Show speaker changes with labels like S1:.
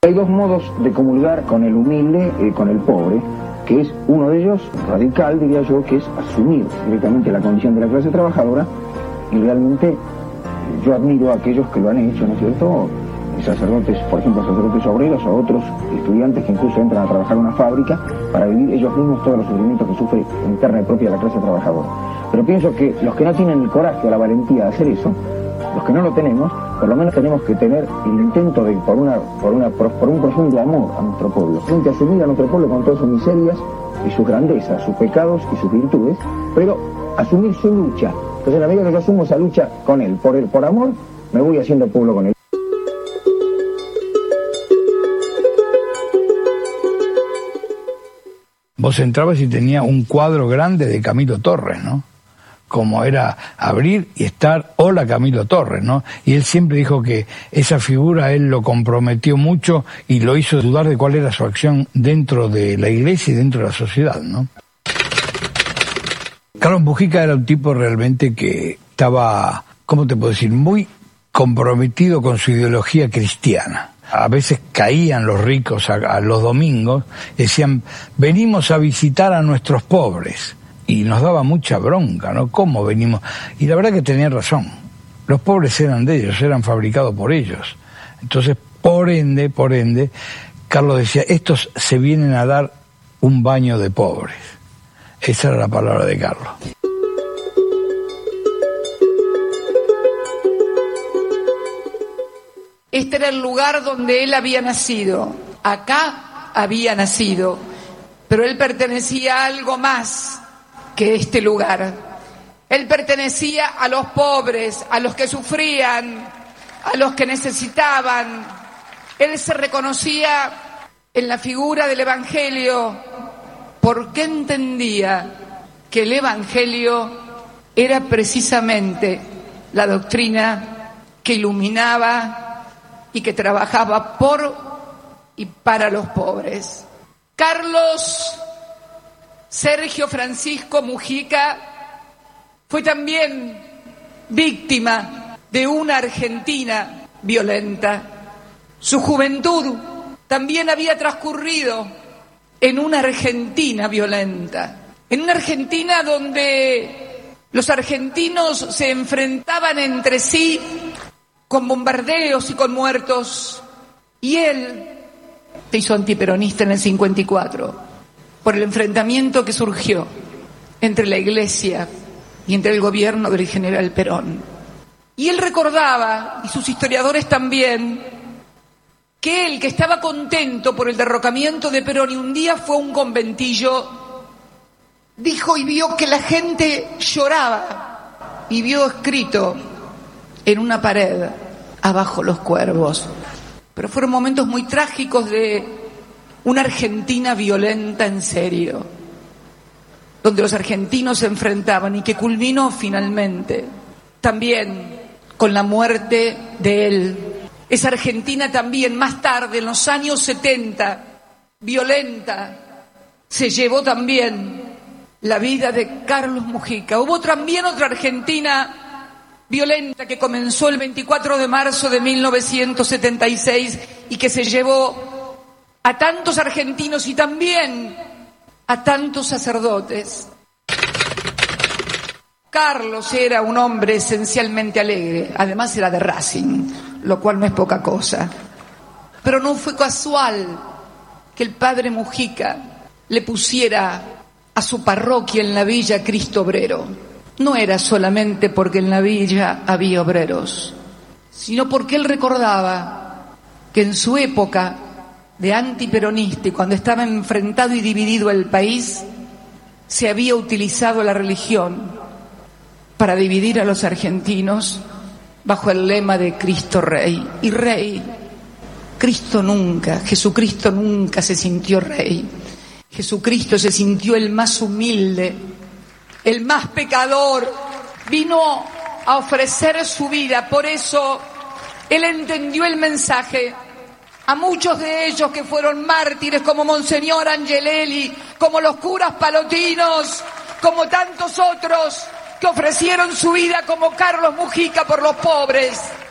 S1: Hay dos modos de comulgar con el humilde y con el pobre, que es uno de ellos, radical diría yo, que es asumir directamente la condición de la clase trabajadora, y realmente yo admiro a aquellos que lo han hecho, ¿no es cierto? Sacerdotes, por ejemplo, sacerdotes obreros o otros estudiantes que incluso entran a trabajar en una fábrica para vivir ellos mismos todos los sufrimientos que sufre interna y propia la clase trabajadora. Pero pienso que los que no tienen el coraje o la valentía de hacer eso, los que no lo tenemos, por lo menos tenemos que tener el intento de, por un profundo amor a nuestro pueblo, frente a asumir a nuestro pueblo con todas sus miserias y sus grandezas, sus pecados y sus virtudes, pero asumir su lucha. Entonces, en la medida que yo asumo esa lucha con él, por amor, me voy haciendo pueblo con él.
S2: Vos entrabas y tenía un cuadro grande de Camilo Torres, ¿no? Como era abrir y estar, hola Camilo Torres, ¿no? Y él siempre dijo que esa figura él lo comprometió mucho y lo hizo dudar de cuál era su acción dentro de la iglesia y dentro de la sociedad, ¿no? Carlos Mujica era un tipo realmente que estaba, ¿cómo te puedo decir?, muy comprometido con su ideología cristiana. A veces caían los ricos a los domingos, decían, venimos a visitar a nuestros pobres. Y nos daba mucha bronca, ¿no? ¿Cómo venimos? Y la verdad que tenía razón. Los pobres eran de ellos, eran fabricados por ellos. Entonces, por ende, Carlos decía, estos se vienen a dar un baño de pobres. Esa era la palabra de Carlos.
S3: Este era el lugar donde él había nacido. Acá había nacido. Pero él pertenecía a algo más que este lugar. Él pertenecía a los pobres, a los que sufrían, a los que necesitaban. Él se reconocía en la figura del Evangelio porque entendía que el Evangelio era precisamente la doctrina que iluminaba y que trabajaba por y para los pobres. Carlos Sergio Francisco Mujica fue también víctima de una Argentina violenta. Su juventud también había transcurrido en una Argentina violenta, en una Argentina donde los argentinos se enfrentaban entre sí con bombardeos y con muertos, y él se hizo antiperonista en el 54 por el enfrentamiento que surgió entre la Iglesia y entre el gobierno del general Perón. Y él recordaba, y sus historiadores también, que él, que estaba contento por el derrocamiento de Perón y un día fue a un conventillo, dijo y vio que la gente lloraba y vio escrito en una pared, abajo los cuervos. Pero fueron momentos muy trágicos de una Argentina violenta en serio, donde los argentinos se enfrentaban y que culminó finalmente también con la muerte de él. Esa Argentina también, más tarde, en los años 70, violenta, se llevó también la vida de Carlos Mujica. Hubo también otra Argentina violenta que comenzó el 24 de marzo de 1976 y que se llevó a tantos argentinos y también a tantos sacerdotes. Carlos era un hombre esencialmente alegre, además era de Racing, lo cual no es poca cosa. Pero no fue casual que el padre Mujica le pusiera a su parroquia en la villa Cristo Obrero. No era solamente porque en la villa había obreros, sino porque él recordaba que en su época de antiperonista y cuando estaba enfrentado y dividido el país, se había utilizado la religión para dividir a los argentinos bajo el lema de Cristo Rey. Y Rey, Cristo nunca, Jesucristo nunca se sintió Rey. Jesucristo se sintió el más humilde, el más pecador, vino a ofrecer su vida. Por eso él entendió el mensaje. A muchos de ellos que fueron mártires, como Monseñor Angelelli, como los curas palotinos, como tantos otros que ofrecieron su vida, como Carlos Mujica, por los pobres.